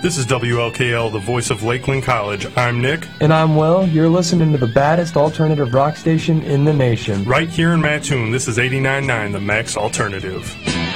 This is WLKL, the voice of Lakeland College. I'm Nick. And I'm Will. You're listening to the baddest alternative rock station in the nation. Right here in Mattoon, this is 89.9, the Max Alternative.